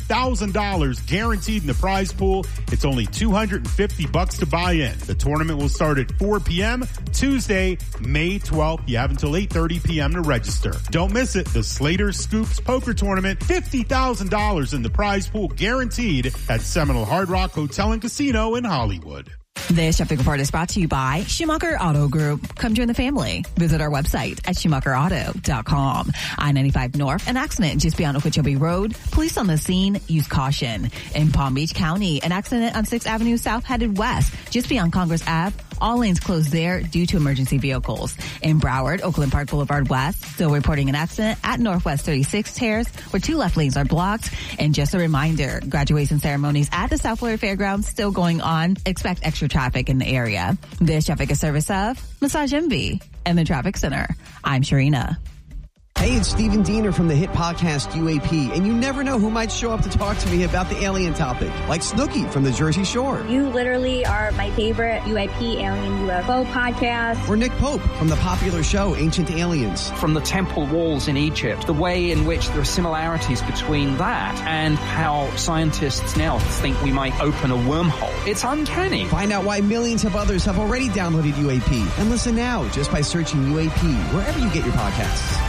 [SPEAKER 28] $50,000 guaranteed in the prize pool. It's only $250 to buy in. The tournament will start at 4 p.m. Tuesday, May 12th. You have until 8:30 p.m. to register. Don't miss it. The Slater Scoops Poker Tournament, $50,000 in the prize pool guaranteed at Seminole Hard Rock Hotel and Casino in Hollywood.
[SPEAKER 9] This Traffic Report is brought to you by Schumacher Auto Group. Come join the family. Visit our website at SchumacherAuto.com. I-95 North, an accident just beyond Okeechobee Road. Police on the scene. Use caution. In Palm Beach County, an accident on 6th Avenue South headed west just beyond Congress Ave. All lanes closed there due to emergency vehicles. In Broward, Oakland Park Boulevard West, still reporting an accident at Northwest 36th Terrace where 2 left lanes are blocked. And just a reminder, graduation ceremonies at the South Florida Fairgrounds still going on. Expect extra traffic in the area. This traffic is service of Massage Envy and the Traffic Center. I'm Sharina.
[SPEAKER 29] Hey, it's Stephen Diener from the hit podcast UAP, and you never know who might show up to talk to me about the alien topic, like Snooki from the Jersey Shore.
[SPEAKER 30] You literally are my favorite UAP Alien UFO podcast.
[SPEAKER 29] Or Nick Pope from the popular show Ancient Aliens.
[SPEAKER 31] From the temple walls in Egypt, the way in which there are similarities between that and how scientists now think we might open a wormhole. It's uncanny.
[SPEAKER 29] Find out why millions of others have already downloaded UAP, and listen now just by searching UAP wherever you get your podcasts.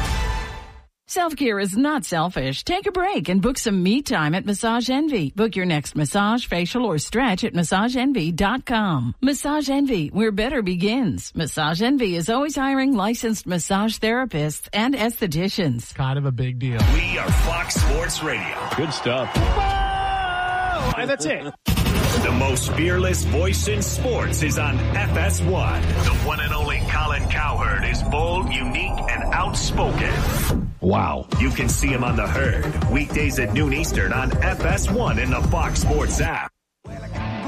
[SPEAKER 12] Self-care is not selfish. Take a break and book some me time at Massage Envy. Book your next massage, facial, or stretch at MassageEnvy.com. Massage Envy, where better begins. Massage Envy is always hiring licensed massage therapists and estheticians.
[SPEAKER 1] Kind of a big deal.
[SPEAKER 13] We are Fox Sports Radio.
[SPEAKER 1] Good stuff.
[SPEAKER 13] Whoa! And that's it. The most fearless voice in sports is on FS1. The one and only Colin Cowherd is bold, unique, and outspoken.
[SPEAKER 1] Wow.
[SPEAKER 13] You can see him on The Herd, weekdays at noon Eastern on FS1 in the Fox Sports app.